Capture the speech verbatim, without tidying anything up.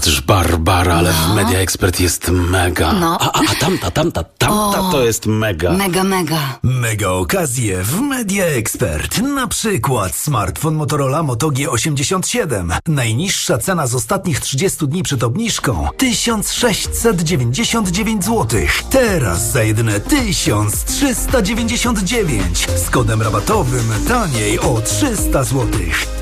Wybacz, Barbara, ale w Media Expert jest mega. No. A, a, a tamta, tamta, tamta O. to jest mega. Mega, mega. Mega okazje w Media Expert. Na przykład smartfon Motorola Moto G osiemdziesiąt siedem. Najniższa cena z ostatnich trzydziestu dni przed obniżką tysiąc sześćset dziewięćdziesiąt dziewięć złotych. Teraz za jedyne tysiąc trzysta dziewięćdziesiąt dziewięć. Z kodem rabatowym taniej o trzysta złotych.